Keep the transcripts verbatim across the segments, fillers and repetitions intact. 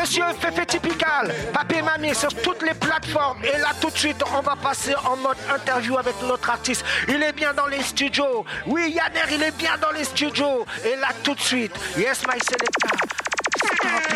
monsieur, Féfé Typical, Papy Mamie sur toutes les plateformes. Et là, tout de suite, on va passer en mode interview avec notre artiste. Il est bien dans les studios. Oui, Yanner, il est bien dans les studios. Et là, tout de suite, Yes, my selector. Stop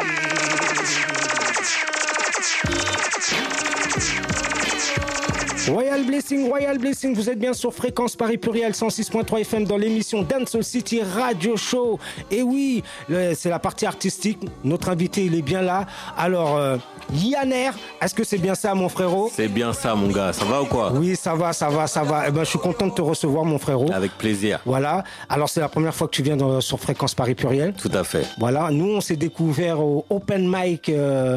Royal Blessing, Royal Blessing, vous êtes bien sur Fréquence Paris Pluriel cent six point trois F M dans l'émission Dancehall City Radio Show. Et oui, le, c'est la partie artistique. Notre invité, il est bien là. Alors, euh, Yanner, est-ce que c'est bien ça, mon frérot? C'est bien ça, mon gars. Ça va ou quoi? Oui, ça va, ça va, ça va. Eh ben, je suis content de te recevoir, mon frérot. Avec plaisir. Voilà. Alors, c'est la première fois que tu viens dans, sur Fréquence Paris Pluriel. Tout à fait. Voilà. Nous, on s'est découvert au Open Mic euh,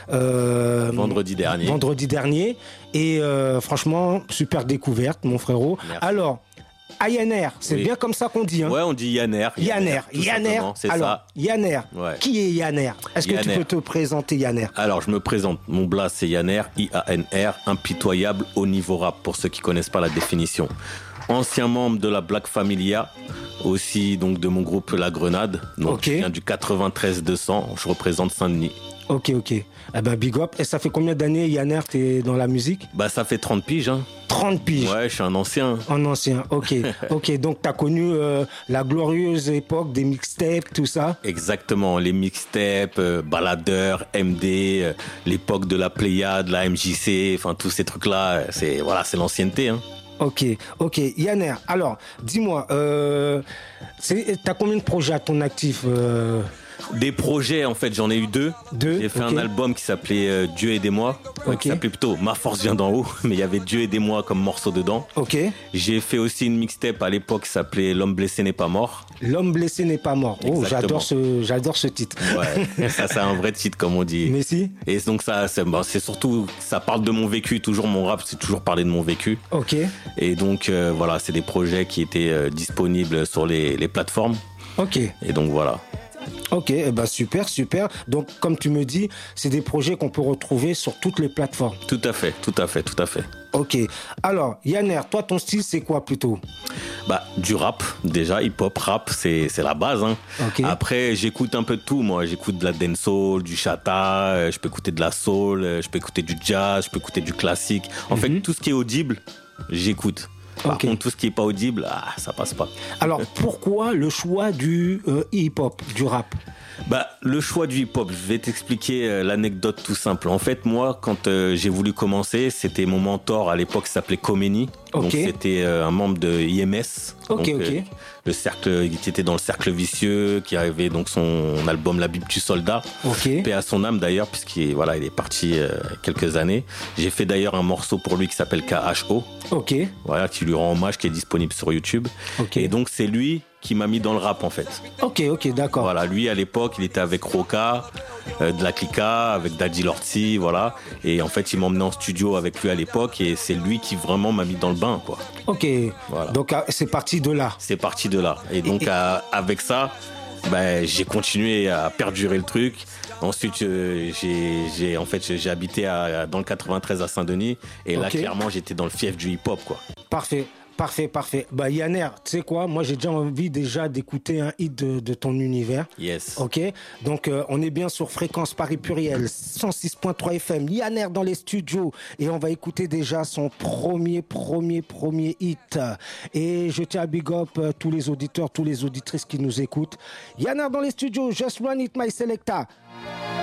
euh, vendredi dernier. Vendredi dernier. Et euh, franchement, super découverte, mon frérot. Merci. Alors, à Yanner, c'est oui. bien comme ça qu'on dit. Hein. Ouais, on dit Yanner. Yanner, Yanner. C'est Alors, ça. Yanner. Ouais. Qui est Yanner? Est-ce Yanner. que tu peux te présenter, Yanner? Alors, je me présente. Mon blast, c'est Yanner, I A N R, impitoyable au niveau rap, pour ceux qui connaissent pas la définition. Ancien membre de la Black Familia, aussi donc de mon groupe La Grenade. Donc, okay. Je viens du quatre-vingt-treize deux cents. Je représente Saint-Denis. Ok, ok. Eh ben, big up. Et ça fait combien d'années, Yanner, t'es dans la musique? Bah, ça fait trente piges, hein. trente piges? Ouais, je suis un ancien. Un ancien, ok. Ok, donc t'as connu euh, la glorieuse époque des mixtapes, tout ça? Exactement, les mixtapes, euh, baladeurs, M D, euh, l'époque de la Pléiade, la M J C, enfin, tous ces trucs-là, c'est, voilà, c'est l'ancienneté, hein. Ok, ok. Yanner, alors, dis-moi, euh, c'est, t'as combien de projets à ton actif euh... Des projets, en fait, j'en ai eu deux. Deux. J'ai fait okay. un album qui s'appelait euh, Dieu aidez-moi, okay. qui s'appelait plutôt Ma force vient d'en haut, mais il y avait Dieu aidez-moi comme morceau dedans. Ok. J'ai fait aussi une mixtape à l'époque qui s'appelait L'homme blessé n'est pas mort. L'homme blessé n'est pas mort. Oh, j'adore ce, j'adore ce titre. Ouais, ça c'est un vrai titre comme on dit. Mais si. Et donc ça, c'est, bah, c'est surtout, ça parle de mon vécu. Toujours mon rap, c'est toujours parler de mon vécu. Ok. Et donc euh, voilà, c'est des projets qui étaient euh, disponibles sur les, les plateformes. Ok. Et donc voilà. Ok, eh ben super, super. Donc, comme tu me dis, c'est des projets qu'on peut retrouver sur toutes les plateformes. Tout à fait, tout à fait, tout à fait. Ok. Alors, Yanner, toi, ton style, c'est quoi plutôt? Bah, du rap, déjà, hip-hop, rap, c'est, c'est la base. Hein. Okay. Après, j'écoute un peu de tout, moi. J'écoute de la dancehall, du chata, euh, je peux écouter de la soul, euh, je peux écouter du jazz, je peux écouter du classique. En mm-hmm. fait, tout ce qui est audible, j'écoute. Par okay. contre, tout ce qui n'est pas audible, ah, ça passe pas. Alors, pourquoi le choix du euh, hip-hop, du rap? Bah, le choix du hip-hop, je vais t'expliquer euh, l'anecdote tout simple. En fait, moi, quand euh, j'ai voulu commencer, c'était mon mentor à l'époque qui s'appelait Khomeini. Okay. Donc, c'était euh, un membre de I M S. Ok, donc, ok. Euh, le cercle, il était dans le cercle vicieux, qui avait donc son album La Bible du Soldat. Ok. Paix à son âme d'ailleurs, puisqu'il voilà, il est parti euh, quelques années. J'ai fait d'ailleurs un morceau pour lui qui s'appelle K H O. Ok. Voilà, qui lui rend hommage, qui est disponible sur YouTube. Ok. Et donc, c'est lui qui m'a mis dans le rap en fait. Ok, ok, d'accord. Voilà, lui à l'époque, il était avec Roca, euh, de la Clica, avec Daddy Lorty, voilà. Et en fait, il m'emmenait en studio avec lui à l'époque et c'est lui qui vraiment m'a mis dans le bain, quoi. Ok, voilà. Donc c'est parti de là. C'est parti de là. Et donc et, et... À, avec ça, ben, j'ai continué à perdurer le truc. Ensuite, euh, j'ai, j'ai, en fait, j'ai habité à, dans le quatre-vingt-treize à Saint-Denis. Et là, okay. clairement, j'étais dans le fief du hip-hop, quoi. Parfait. Parfait, parfait. Bah Yanner, tu sais quoi, moi j'ai déjà envie déjà d'écouter un hit de, de ton univers. Yes. Ok. Donc euh, on est bien sur Fréquence Paris Pluriel cent six point trois F M. Yanner dans les studios et on va écouter déjà son premier, premier, premier hit. Et je tiens à big up euh, tous les auditeurs, tous les auditrices qui nous écoutent. Yanner dans les studios, just run it my selecta.